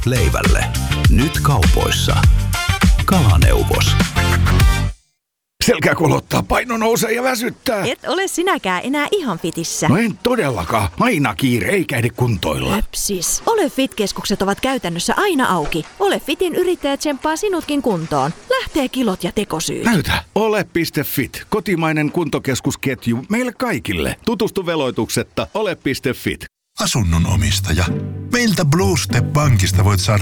Leivälle. Nyt kaupoissa. Kalaneuvos. Selkä kolottaa, paino nousee ja väsyttää. Et ole sinäkään enää ihan fitissä. No en todellakaan. Aina kiire, eikä ehdi kuntoilla. Höpsis. Ole Fit-keskukset ovat käytännössä aina auki. Ole Fitin yrittäjä tsemppaa sinutkin kuntoon. Lähtee kilot ja tekosyyt. Näytä. Ole.fit. Kotimainen kuntokeskusketju meille kaikille. Tutustu veloituksetta. Ole.fit. Asunnon omistaja. Meiltä Blue Step Bankista voit saada